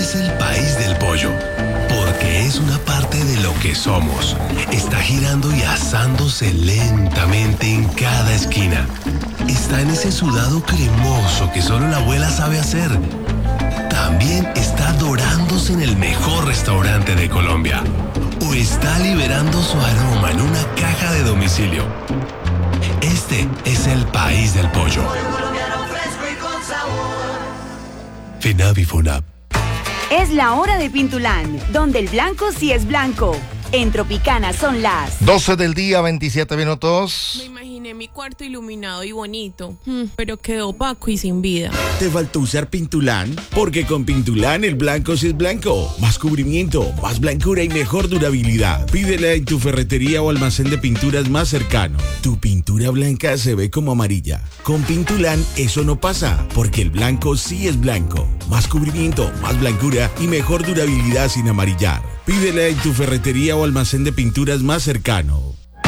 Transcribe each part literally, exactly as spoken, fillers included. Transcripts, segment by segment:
es el país del pollo, porque es una parte de lo que somos. Está girando y asándose lentamente en cada esquina. Está en ese sudado cremoso que solo la abuela sabe hacer. También está dorándose en el mejor restaurante de Colombia. O está liberando su aroma en una caja de domicilio. Este es el país del pollo. FINAVI FUNAP. Es la hora de Pintulán, donde el blanco sí es blanco. En Tropicana son las doce del día, veintisiete minutos. Me imaginé mi cuarto iluminado y bonito, pero quedó opaco y sin vida. ¿Te faltó usar Pintulán? Porque con Pintulán el blanco sí es blanco. Más cubrimiento, más blancura y mejor durabilidad. Pídela en tu ferretería o almacén de pinturas más cercano. Tu pintura blanca se ve como amarilla. Con Pintulán eso no pasa, porque el blanco sí es blanco. Más cubrimiento, más blancura y mejor durabilidad sin amarillar. Pídela en tu ferretería o almacén de pinturas más cercano.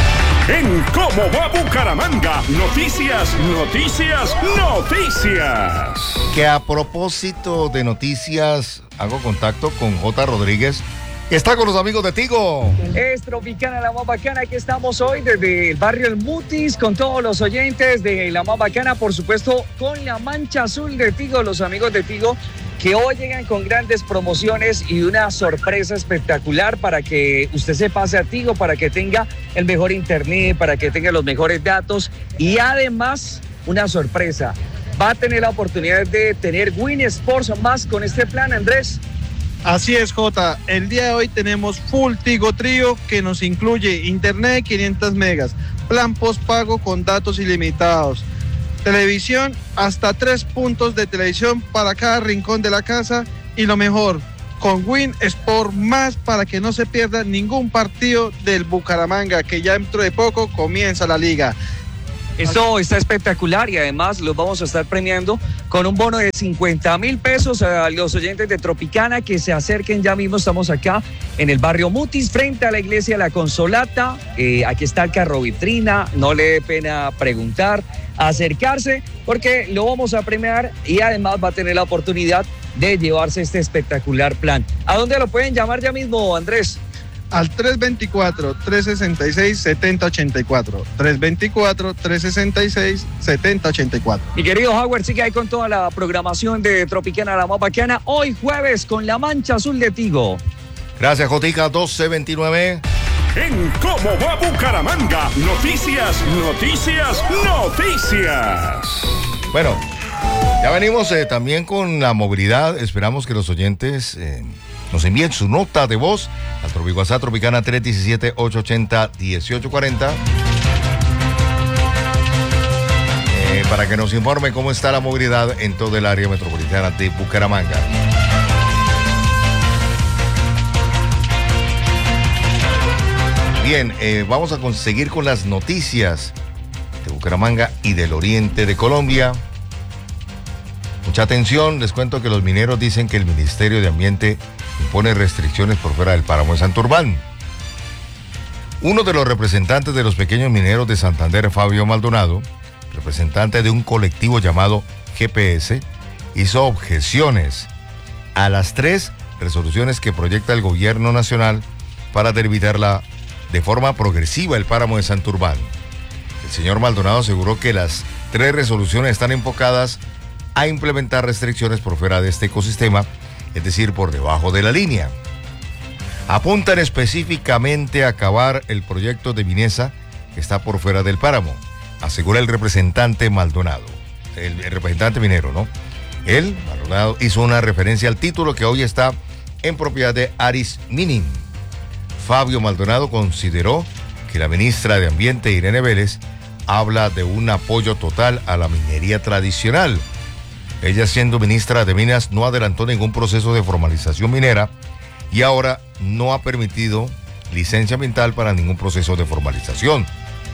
En ¿Cómo va Bucaramanga? Noticias, noticias, noticias. Que a propósito de noticias, hago contacto con J. Rodríguez. Está con los amigos de Tigo. Es Tropicana, la más bacana. Aquí estamos hoy desde el barrio El Mutis con todos los oyentes de la más bacana, por supuesto, con la mancha azul de Tigo, los amigos de Tigo, que hoy llegan con grandes promociones y una sorpresa espectacular para que usted se pase a Tigo, para que tenga el mejor internet, para que tenga los mejores datos y además una sorpresa. Va a tener la oportunidad de tener Win Sports más con este plan, Andrés. Así es, Jota. El día de hoy tenemos Full Tigo Trío, que nos incluye internet quinientos megas, plan postpago con datos ilimitados, televisión, hasta tres puntos de televisión para cada rincón de la casa y lo mejor, con Win Sport más para que no se pierda ningún partido del Bucaramanga, que ya dentro de poco comienza la liga. Esto está espectacular y además los vamos a estar premiando con un bono de cincuenta mil pesos a los oyentes de Tropicana que se acerquen ya mismo. Estamos acá en el barrio Mutis, frente a la iglesia La Consolata. Eh, aquí está el carro vitrina, no le dé pena preguntar, acercarse, porque lo vamos a premiar y además va a tener la oportunidad de llevarse este espectacular plan. ¿A dónde lo pueden llamar ya mismo, Andrés? Al tres veinticuatro, trescientos sesenta y seis, setenta ochenta y cuatro. tres veinticuatro, trescientos sesenta y seis, setenta ochenta y cuatro. Mi querido Howard, sigue ahí con toda la programación de Tropicana, la más bacana. Hoy jueves con la mancha azul de Tigo. Gracias, Jotica. doce veintinueve. En ¿Cómo va Bucaramanga? Noticias, noticias, noticias. Bueno, ya venimos eh, también con la movilidad. Esperamos que los oyentes eh, nos envíen su nota de voz al Tropi WhatsApp Tropicana tres uno siete, ocho ocho cero, uno ocho cuatro cero eh, para que nos informe cómo está la movilidad en todo el área metropolitana de Bucaramanga. Bien, eh, vamos a conseguir con las noticias de Bucaramanga y del oriente de Colombia. Mucha atención, les cuento que los mineros dicen que el Ministerio de Ambiente impone restricciones por fuera del páramo de Santurbán. Uno de los representantes de los pequeños mineros de Santander, Fabio Maldonado, representante de un colectivo llamado G P S, hizo objeciones a las tres resoluciones que proyecta el gobierno nacional para delimitarla de forma progresiva el páramo de Santurbán. El señor Maldonado aseguró que las tres resoluciones están enfocadas a implementar restricciones por fuera de este ecosistema, es decir, por debajo de la línea. Apuntan específicamente a acabar el proyecto de Minesa que está por fuera del páramo, asegura el representante Maldonado, el, el representante minero, ¿no? Él, Maldonado, hizo una referencia al título que hoy está en propiedad de Aris Mining. Fabio Maldonado consideró que la ministra de Ambiente, Irene Vélez, habla de un apoyo total a la minería tradicional. Ella, siendo ministra de Minas, no adelantó ningún proceso de formalización minera y ahora no ha permitido licencia ambiental para ningún proceso de formalización.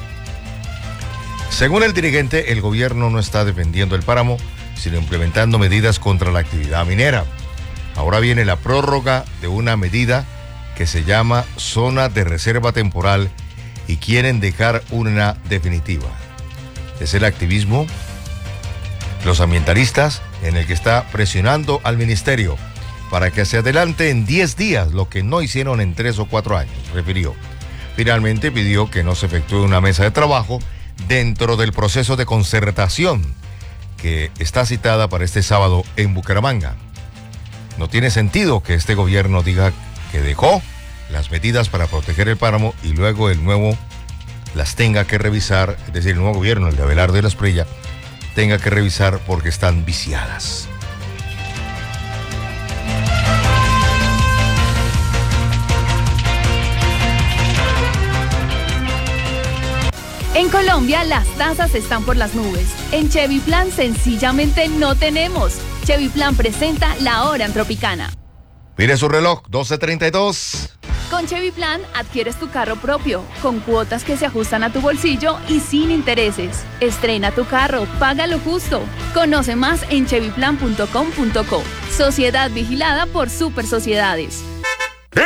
Según el dirigente, el gobierno no está defendiendo el páramo, sino implementando medidas contra la actividad minera. Ahora viene la prórroga de una medida que se llama zona de reserva temporal y quieren dejar una definitiva. Es el activismo, los ambientalistas, en el que está presionando al ministerio. para que se adelante en diez días lo que no hicieron en tres o cuatro años, refirió. Finalmente pidió que no se efectúe una mesa de trabajo dentro del proceso de concertación que está citada para este sábado en Bucaramanga. No tiene sentido que este gobierno diga que dejó las medidas para proteger el páramo y luego el nuevo las tenga que revisar, es decir, el nuevo gobierno, el de Abelardo y Lasprilla, tenga que revisar porque están viciadas. En Colombia las tasas están por las nubes. En Chevy Plan sencillamente no tenemos. Chevy Plan presenta la hora en Tropicana. Mire su reloj, doce treinta y dos. Con Chevy Plan adquieres tu carro propio, con cuotas que se ajustan a tu bolsillo y sin intereses. Estrena tu carro, paga lo justo. Conoce más en chevy plan punto com punto co. Sociedad vigilada por Super Sociedades.